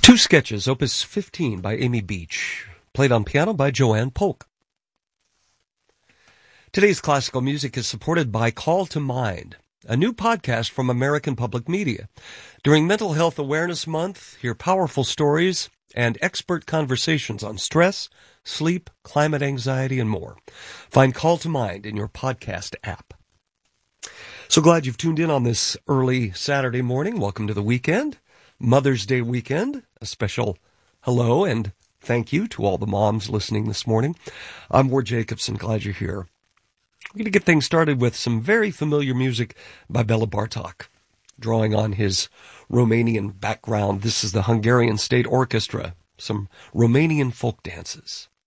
Two sketches, opus 15 by Amy Beach, played on piano by Joanne Polk. Today's classical music is supported by Call to Mind, a new podcast from American Public Media. During Mental Health Awareness Month, hear powerful stories and expert conversations on stress, sleep, climate anxiety, and more. Find Call to Mind in your podcast app. So glad you've tuned in on this early Saturday morning. Welcome to the weekend, Mother's Day weekend. A special hello and thank you to all the moms listening this morning. I'm Ward Jacobson. Glad you're here. We're going to get things started with some very familiar music by Bela Bartok. Drawing on his Romanian background, this is the Hungarian State Orchestra, some Romanian folk dances.